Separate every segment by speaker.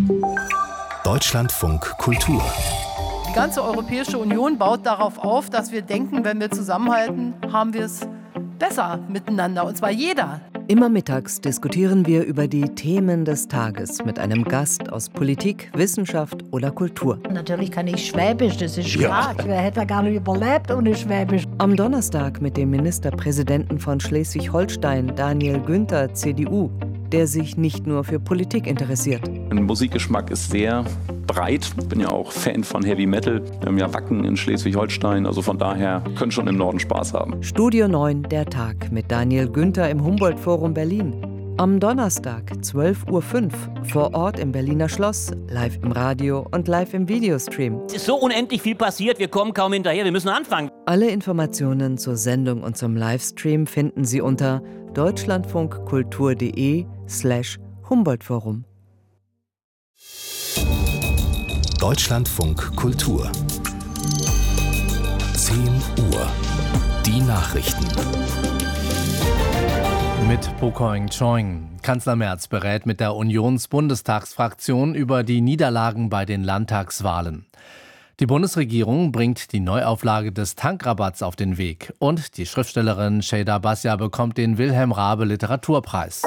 Speaker 1: Deutschlandfunk Kultur.
Speaker 2: Die ganze Europäische Union baut darauf auf, dass wir denken, wenn wir zusammenhalten, haben wir es besser miteinander, und zwar jeder.
Speaker 3: Immer mittags diskutieren wir über die Themen des Tages mit einem Gast aus Politik, Wissenschaft oder Kultur.
Speaker 4: Natürlich kann ich Schwäbisch, das ist klar. Wer hätte gar nicht überlebt ohne Schwäbisch?
Speaker 3: Am Donnerstag mit dem Ministerpräsidenten von Schleswig-Holstein, Daniel Günther, CDU, der sich nicht nur für Politik interessiert.
Speaker 5: Mein Musikgeschmack ist sehr breit. Ich bin ja auch Fan von Heavy Metal. Wir haben ja Wacken in Schleswig-Holstein. Also von daher können schon im Norden Spaß haben.
Speaker 3: Studio 9, der Tag mit Daniel Günther im Humboldt-Forum Berlin. Am Donnerstag, 12:05 Uhr, vor Ort im Berliner Schloss, live im Radio und live im Videostream.
Speaker 6: Es ist so unendlich viel passiert, wir kommen kaum hinterher, wir müssen anfangen.
Speaker 3: Alle Informationen zur Sendung und zum Livestream finden Sie unter deutschlandfunkkultur.de/Humboldt-Forum.
Speaker 1: Deutschlandfunk Kultur. 10 Uhr. Die Nachrichten.
Speaker 7: Mit Pokoing Choing. Kanzler Merz berät mit der Unionsbundestagsfraktion über die Niederlagen bei den Landtagswahlen. Die Bundesregierung bringt die Neuauflage des Tankrabatts auf den Weg. Und die Schriftstellerin Şeyda Basya bekommt den Wilhelm Raabe Literaturpreis.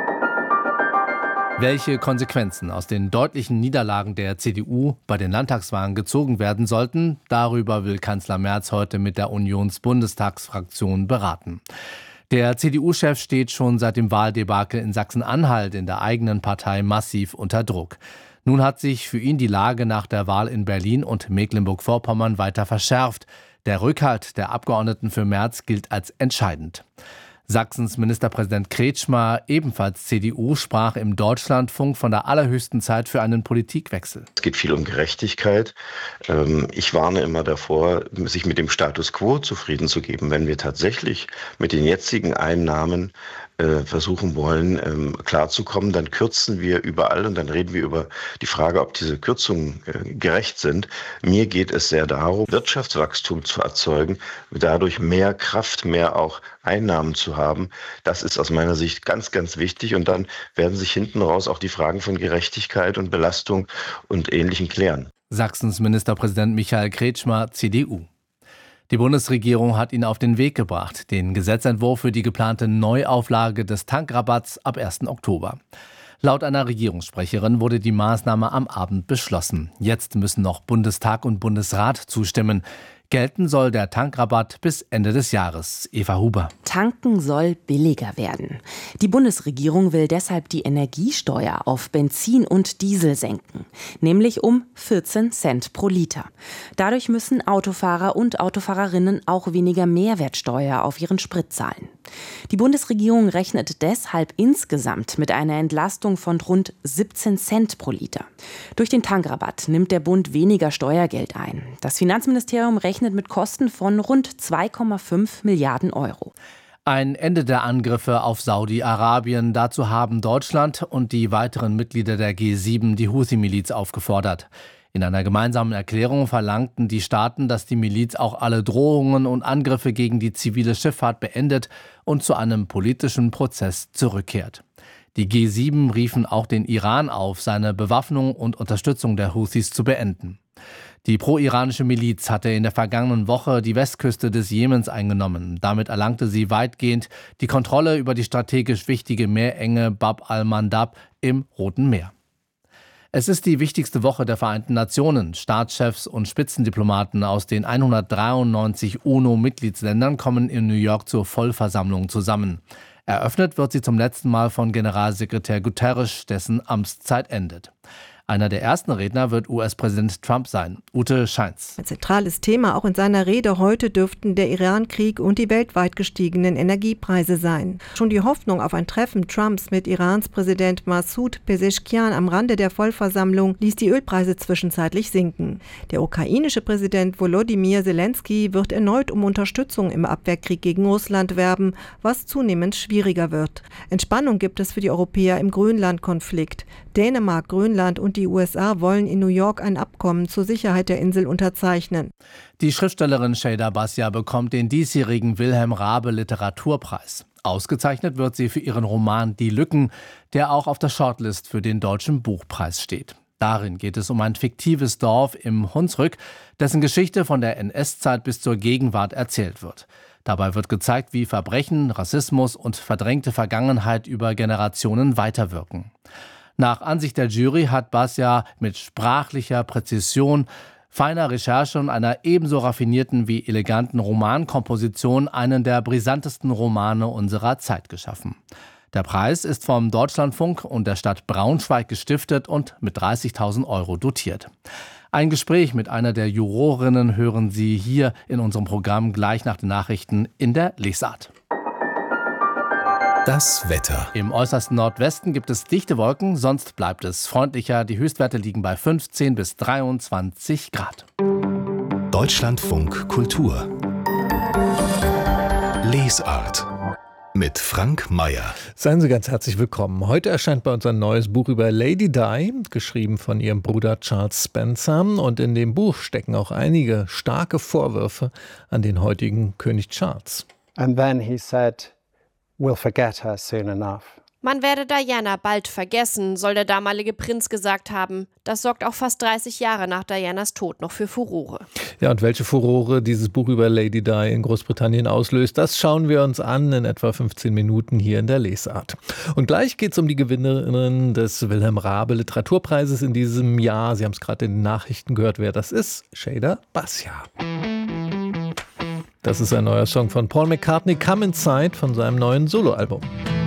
Speaker 7: Welche Konsequenzen aus den deutlichen Niederlagen der CDU bei den Landtagswahlen gezogen werden sollten, darüber will Kanzler Merz heute mit der Unionsbundestagsfraktion beraten. Der CDU-Chef steht schon seit dem Wahldebakel in Sachsen-Anhalt in der eigenen Partei massiv unter Druck. Nun hat sich für ihn die Lage nach der Wahl in Berlin und Mecklenburg-Vorpommern weiter verschärft. Der Rückhalt der Abgeordneten für Merz gilt als entscheidend. Sachsens Ministerpräsident Kretschmer, ebenfalls CDU, sprach im Deutschlandfunk von der allerhöchsten Zeit für einen Politikwechsel.
Speaker 8: Es geht viel um Gerechtigkeit. Ich warne immer davor, sich mit dem Status quo zufrieden zu geben. Wenn wir tatsächlich mit den jetzigen Einnahmen versuchen wollen, klarzukommen, dann kürzen wir überall und dann reden wir über die Frage, ob diese Kürzungen gerecht sind. Mir geht es sehr darum, Wirtschaftswachstum zu erzeugen, dadurch mehr Kraft, mehr auch Einnahmen zu haben. Das ist aus meiner Sicht ganz, ganz wichtig und dann werden sich hinten raus auch die Fragen von Gerechtigkeit und Belastung und Ähnlichem klären.
Speaker 7: Sachsens Ministerpräsident Michael Kretschmer, CDU. Die Bundesregierung hat ihn auf den Weg gebracht, den Gesetzentwurf für die geplante Neuauflage des Tankrabatts ab 1. Oktober. Laut einer Regierungssprecherin wurde die Maßnahme am Abend beschlossen. Jetzt müssen noch Bundestag und Bundesrat zustimmen. Gelten soll der Tankrabatt bis Ende des Jahres. Eva Huber.
Speaker 9: Tanken soll billiger werden. Die Bundesregierung will deshalb die Energiesteuer auf Benzin und Diesel senken, nämlich um 14 Cent pro Liter. Dadurch müssen Autofahrer und Autofahrerinnen auch weniger Mehrwertsteuer auf ihren Sprit zahlen. Die Bundesregierung rechnet deshalb insgesamt mit einer Entlastung von rund 17 Cent pro Liter. Durch den Tankrabatt nimmt der Bund weniger Steuergeld ein. Das Finanzministerium rechnet mit Kosten von rund 2,5 Milliarden Euro.
Speaker 7: Ein Ende der Angriffe auf Saudi-Arabien. Dazu haben Deutschland und die weiteren Mitglieder der G7 die Houthi-Miliz aufgefordert. In einer gemeinsamen Erklärung verlangten die Staaten, dass die Miliz auch alle Drohungen und Angriffe gegen die zivile Schifffahrt beendet und zu einem politischen Prozess zurückkehrt. Die G7 riefen auch den Iran auf, seine Bewaffnung und Unterstützung der Houthis zu beenden. Die pro-iranische Miliz hatte in der vergangenen Woche die Westküste des Jemens eingenommen. Damit erlangte sie weitgehend die Kontrolle über die strategisch wichtige Meerenge Bab al-Mandab im Roten Meer. Es ist die wichtigste Woche der Vereinten Nationen. Staatschefs und Spitzendiplomaten aus den 193 UNO-Mitgliedsländern kommen in New York zur Vollversammlung zusammen. Eröffnet wird sie zum letzten Mal von Generalsekretär Guterres, dessen Amtszeit endet. Einer der ersten Redner wird US-Präsident Trump sein. Ute Scheins.
Speaker 10: Ein zentrales Thema auch in seiner Rede heute dürften der Iran-Krieg und die weltweit gestiegenen Energiepreise sein. Schon die Hoffnung auf ein Treffen Trumps mit Irans Präsident Massoud Pezeshkian am Rande der Vollversammlung ließ die Ölpreise zwischenzeitlich sinken. Der ukrainische Präsident Volodymyr Zelensky wird erneut um Unterstützung im Abwehrkrieg gegen Russland werben, was zunehmend schwieriger wird. Entspannung gibt es für die Europäer im Grönland-Konflikt. Dänemark, Grönland und die USA wollen in New York ein Abkommen zur Sicherheit der Insel unterzeichnen.
Speaker 7: Die Schriftstellerin Şeyda Basya bekommt den diesjährigen Wilhelm Raabe Literaturpreis. Ausgezeichnet wird sie für ihren Roman Die Lücken, der auch auf der Shortlist für den Deutschen Buchpreis steht. Darin geht es um ein fiktives Dorf im Hunsrück, dessen Geschichte von der NS-Zeit bis zur Gegenwart erzählt wird. Dabei wird gezeigt, wie Verbrechen, Rassismus und verdrängte Vergangenheit über Generationen weiterwirken. Nach Ansicht der Jury hat Basja mit sprachlicher Präzision, feiner Recherche und einer ebenso raffinierten wie eleganten Romankomposition einen der brisantesten Romane unserer Zeit geschaffen. Der Preis ist vom Deutschlandfunk und der Stadt Braunschweig gestiftet und mit 30.000 € dotiert. Ein Gespräch mit einer der Jurorinnen hören Sie hier in unserem Programm gleich nach den Nachrichten in der Lesart.
Speaker 1: Das Wetter.
Speaker 7: Im äußersten Nordwesten gibt es dichte Wolken, sonst bleibt es freundlicher. Die Höchstwerte liegen bei 15 bis 23 Grad.
Speaker 1: Deutschlandfunk Kultur. Lesart. Mit Frank Mayer.
Speaker 11: Seien Sie ganz herzlich willkommen. Heute erscheint bei uns ein neues Buch über Lady Di, geschrieben von ihrem Bruder Charles Spencer. Und in dem Buch stecken auch einige starke Vorwürfe an den heutigen König Charles.
Speaker 12: And then he said, "We'll forget her soon enough."
Speaker 13: Man werde Diana bald vergessen, soll der damalige Prinz gesagt haben. Das sorgt auch fast 30 Jahre nach Dianas Tod noch für Furore.
Speaker 11: Ja, und welche Furore dieses Buch über Lady Di in Großbritannien auslöst, das schauen wir uns an in etwa 15 Minuten hier in der Lesart. Und gleich geht es um die Gewinnerin des Wilhelm Raabe Literaturpreises in diesem Jahr. Sie haben es gerade in den Nachrichten gehört, wer das ist. Sheyda Basja. Das ist ein neuer Song von Paul McCartney, Come Inside, von seinem neuen Soloalbum.